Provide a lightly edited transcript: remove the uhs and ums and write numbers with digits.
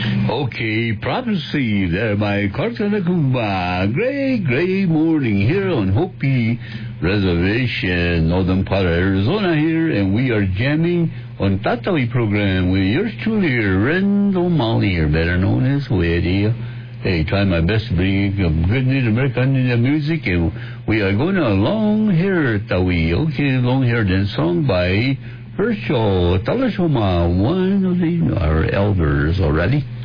Okay, prophecy there by Clarkson Akumba. Great morning here on Hopi Reservation, northern part of Arizona here, and we are jamming on Tatawi program with yours truly here, Randall Molly here, better known as Weddy. Hey, try my best to bring some good Native American Indian music, and we are going to Long Hair Tawi. Okay, Long Hair dance song by Herschel Talashoma, one of our elders already.